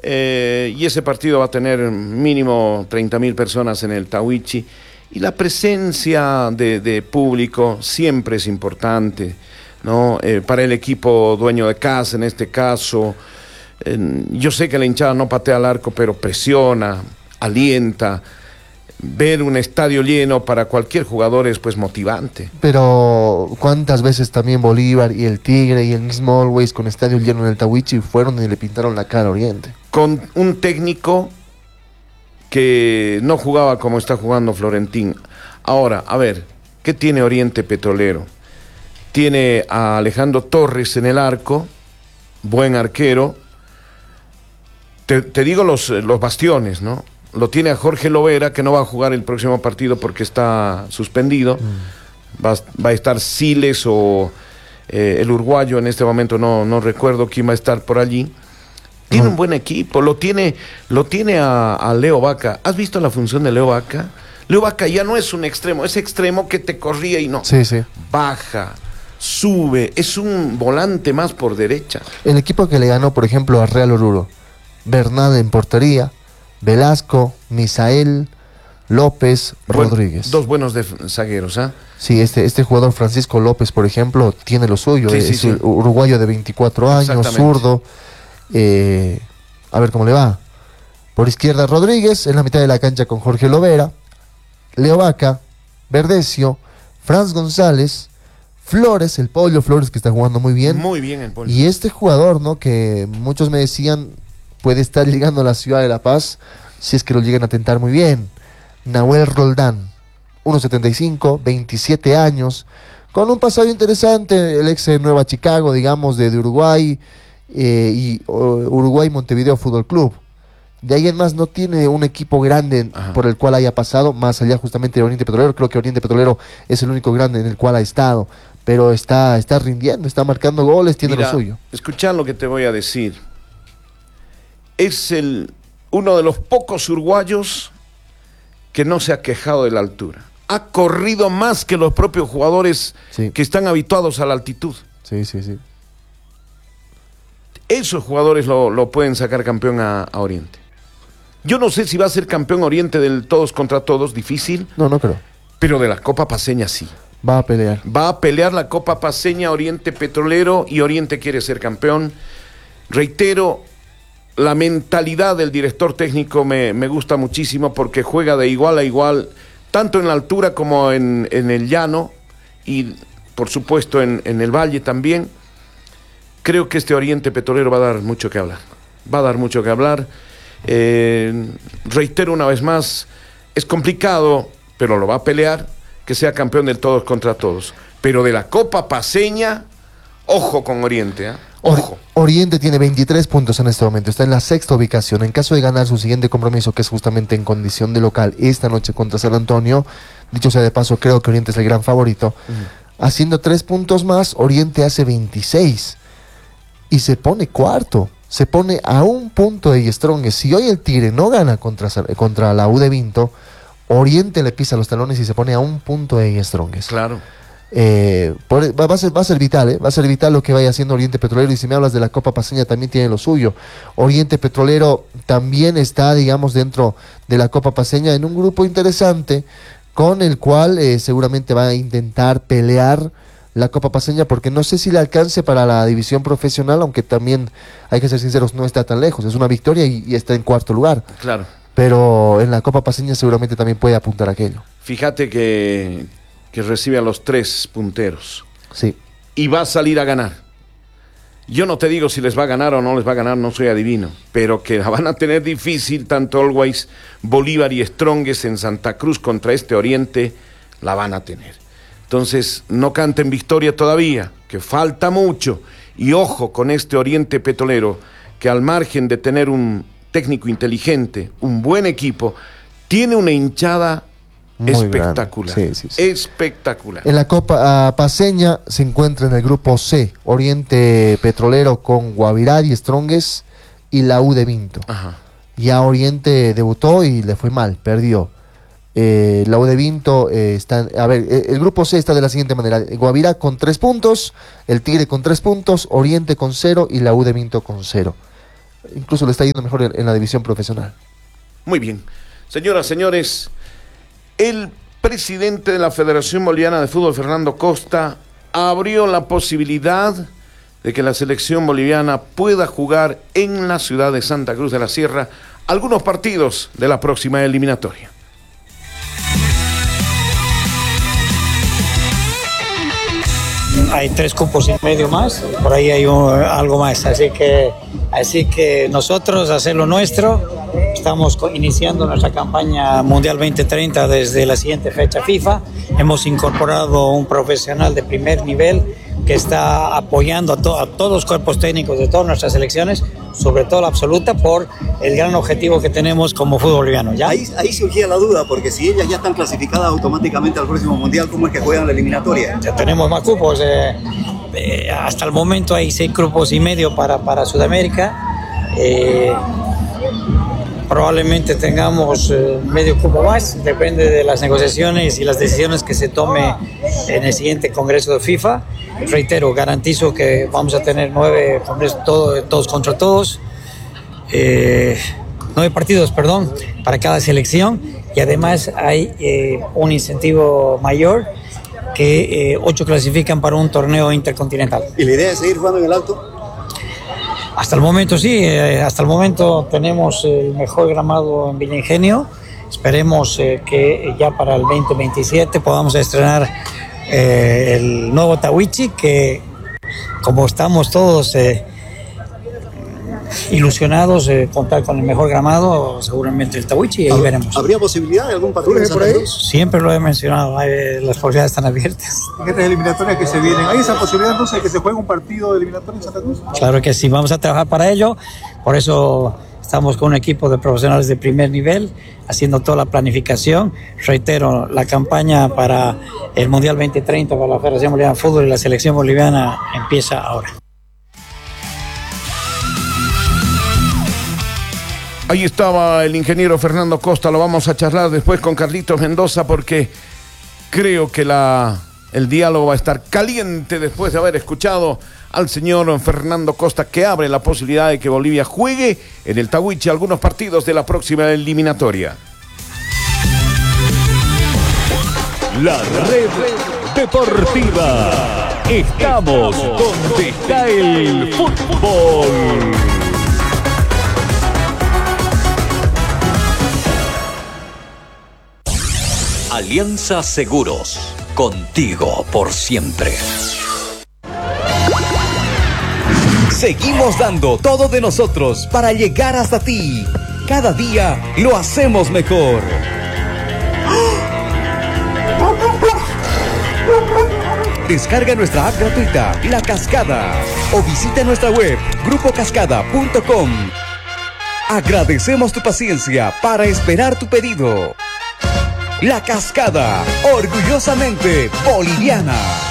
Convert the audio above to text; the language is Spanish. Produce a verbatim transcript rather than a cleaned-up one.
eh, y ese partido va a tener mínimo treinta mil personas en el Tahuichi, y la presencia de, de público siempre es importante, ¿no? Eh, para el equipo dueño de casa, en este caso, eh, yo sé que la hinchada no patea al arco, pero presiona, alienta. Ver un estadio lleno para cualquier jugador es pues motivante. Pero ¿cuántas veces también Bolívar y el Tigre y el mismo Always con estadio lleno en el Tahuichi fueron y le pintaron la cara a Oriente? Con un técnico que no jugaba como está jugando Florentín. Ahora, a ver, ¿qué tiene Oriente Petrolero? Tiene a Alejandro Torres en el arco, buen arquero. Te, te digo los, los bastiones, ¿no? Lo tiene a Jorge Lovera, que no va a jugar el próximo partido porque está suspendido. Mm. Va, va a estar Siles o eh, el uruguayo, en este momento no, no recuerdo quién va a estar por allí. Tiene mm. un buen equipo, lo tiene, lo tiene a, a Leo Vaca. ¿Has visto la función de Leo Vaca? Leo Vaca ya no es un extremo, es extremo que te corría y no. Sí, sí. Baja, sube, es un volante más por derecha. El equipo que le ganó, por ejemplo, a Real Oruro, Bernal en portería, Velasco, Misael, López, Buen, Rodríguez. Dos buenos de zagueros, ¿ah? ¿eh? Sí, este, este jugador Francisco López, por ejemplo, tiene lo suyo. Sí, es sí, sí. uruguayo de veinticuatro años, zurdo. Eh, a ver cómo le va. Por izquierda Rodríguez, en la mitad de la cancha con Jorge Lovera, Leo Vaca, Verdecio, Franz González, Flores, el Pollo Flores, que está jugando muy bien. Muy bien el Pollo. Y este jugador, ¿no? Que muchos me decían puede estar llegando a la ciudad de La Paz si es que lo llegan a tentar muy bien. Nahuel Roldán, uno setenta y cinco, veintisiete años, con un pasado interesante, el ex de Nueva Chicago, digamos, de, de Uruguay, eh, y uh, Uruguay Montevideo Fútbol Club. De ahí en más no tiene un equipo grande Ajá. por el cual haya pasado, más allá justamente de Oriente Petrolero. Creo que Oriente Petrolero es el único grande en el cual ha estado, pero está, está rindiendo, está marcando goles, tiene Mira, lo suyo. Escuchá lo que te voy a decir. Es el, uno de los pocos uruguayos que no se ha quejado de la altura. Ha corrido más que los propios jugadores sí. que están habituados a la altitud. Sí, sí, sí. Esos jugadores lo, lo pueden sacar campeón a, a Oriente. Yo no sé si va a ser campeón Oriente del todos contra todos, difícil. No, no creo. Pero de la Copa Paceña sí. Va a pelear. Va a pelear la Copa Paceña, Oriente Petrolero, y Oriente quiere ser campeón. Reitero, la mentalidad del director técnico me, me gusta muchísimo porque juega de igual a igual, tanto en la altura como en, en el llano y por supuesto en, en el valle también. Creo que este Oriente Petrolero va a dar mucho que hablar. Va a dar mucho que hablar. Eh, reitero una vez más, es complicado, pero lo va a pelear, que sea campeón del todos contra todos. Pero de la Copa Paceña, ojo con Oriente, ¿eh? Ojo. Oriente tiene veintitrés puntos en este momento, está en la sexta ubicación. En caso de ganar su siguiente compromiso, que es justamente en condición de local esta noche contra San Antonio, dicho sea de paso, creo que Oriente es el gran favorito. Uh-huh. Haciendo tres puntos más, Oriente hace veintiséis y se pone cuarto, se pone a un punto de Strongest. Si hoy el Tigre no gana contra, contra la U de Vinto, Oriente le pisa los talones y se pone a un punto de Strongest. Claro. Eh, por, va, va, a ser, va a ser vital, ¿eh? va a ser vital lo que vaya haciendo Oriente Petrolero. Y si me hablas de la Copa Paceña, también tiene lo suyo. Oriente Petrolero también está, digamos, dentro de la Copa Paceña en un grupo interesante con el cual eh, seguramente va a intentar pelear la Copa Paceña, porque no sé si le alcance para la división profesional, aunque también hay que ser sinceros, no está tan lejos, es una victoria y, y está en cuarto lugar. Claro. Pero en la Copa Paceña seguramente también puede apuntar a aquello. Fíjate que que recibe a los tres punteros. Sí. Y va a salir a ganar. Yo no te digo si les va a ganar o no les va a ganar, no soy adivino, pero que la van a tener difícil tanto Always, Bolívar y Strongest en Santa Cruz contra este Oriente, la van a tener. Entonces, no canten victoria todavía, que falta mucho. Y ojo con este Oriente Petrolero, que al margen de tener un técnico inteligente, un buen equipo, tiene una hinchada muy espectacular, sí, sí, sí. espectacular. En la Copa uh, Paceña se encuentra en el grupo C, Oriente Petrolero con Guavirá y Strongest y la U de Vinto. Ajá. Ya Oriente debutó y le fue mal, perdió. Eh, la U de Vinto eh, está, a ver, eh, el grupo C está de la siguiente manera: Guavirá con tres puntos, el Tigre con tres puntos, Oriente con cero y la U de Vinto con cero. incluso le está yendo mejor en, en la división profesional. Muy bien. Señoras, señores, el presidente de la Federación Boliviana de Fútbol, Fernando Costa, abrió la posibilidad de que la selección boliviana pueda jugar en la ciudad de Santa Cruz de la Sierra algunos partidos de la próxima eliminatoria. Hay tres cupos y medio más, por ahí hay un, algo más, así que, así que nosotros hacer lo nuestro, estamos iniciando nuestra campaña Mundial veinte treinta desde la siguiente fecha FIFA, hemos incorporado un profesional de primer nivel que está apoyando a, to, a todos los cuerpos técnicos de todas nuestras selecciones, sobre todo la absoluta, por el gran objetivo que tenemos como fútbol boliviano. ¿Ya? Ahí, ahí surgía la duda, porque si ellas ya están clasificadas automáticamente al próximo Mundial, ¿cómo es que juegan la eliminatoria? Ya tenemos más cupos, eh, eh, hasta el momento hay seis grupos y medio para, para Sudamérica, eh, probablemente tengamos eh, medio cupo más, depende de las negociaciones y las decisiones que se tome en el siguiente Congreso de FIFA. Reitero, garantizo que vamos a tener nueve congresos, todo, todos contra todos, eh, nueve partidos, perdón, para cada selección, y además hay eh, un incentivo mayor que eh, ocho clasifican para un torneo intercontinental. ¿Y la idea es seguir jugando en el Alto? Hasta el momento sí, eh, hasta el momento tenemos el mejor gramado en Villa Ingenio. Esperemos eh, que ya para el veinte veintisiete podamos estrenar eh, el nuevo Tahuichi, que como estamos todos eh, ilusionados de eh, contar con el mejor gramado, seguramente el Tahuichi, y ahí veremos. ¿Habría posibilidad de algún partido en Santa Cruz? Siempre lo he mencionado, hay, las posibilidades están abiertas. En estas eliminatorias que se vienen, ¿hay esa posibilidad entonces de que se juegue un partido de eliminatoria en Santa Cruz? Claro que sí, vamos a trabajar para ello, por eso estamos con un equipo de profesionales de primer nivel, haciendo toda la planificación. Reitero, la campaña para el Mundial veinte treinta para la Federación Boliviana de Fútbol y la selección boliviana empieza ahora. Ahí estaba el ingeniero Fernando Costa, lo vamos a charlar después con Carlitos Mendoza, porque creo que la, el diálogo va a estar caliente después de haber escuchado al señor Fernando Costa, que abre la posibilidad de que Bolivia juegue en el Tahuichi algunos partidos de la próxima eliminatoria. La red deportiva. Estamos donde está el fútbol. Alianza Seguros, contigo por siempre. Seguimos dando todo de nosotros para llegar hasta ti. Cada día lo hacemos mejor. Descarga nuestra app gratuita, La Cascada, o visita nuestra web, grupo cascada punto com. Agradecemos tu paciencia para esperar tu pedido. La Cascada, orgullosamente boliviana.